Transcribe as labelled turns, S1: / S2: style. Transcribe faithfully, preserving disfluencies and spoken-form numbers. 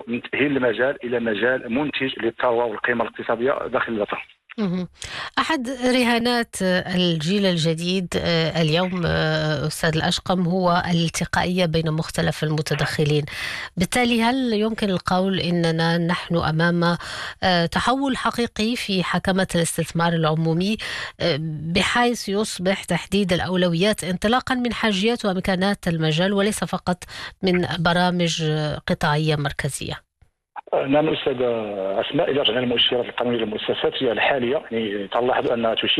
S1: من تأهيل المجال إلى مجال منتج للثروة والقيمة الاقتصادية داخل الوطن.
S2: مهم. أحد رهانات الجيل الجديد آه، اليوم آه، أستاذ الأشقم هو الالتقائية بين مختلف المتدخلين. بالتالي هل يمكن القول أننا نحن أمام آه، تحول حقيقي في حكمة الاستثمار العمومي، آه، بحيث يصبح تحديد الأولويات انطلاقا من حاجيات وإمكانات المجال وليس فقط من برامج آه، قطاعية مركزية؟
S1: نعم أستاذ أسماء، إذا رجعنا للمؤشرات القانونية للمؤسسات هي الحالية، يعني تلاحظ أنها تشير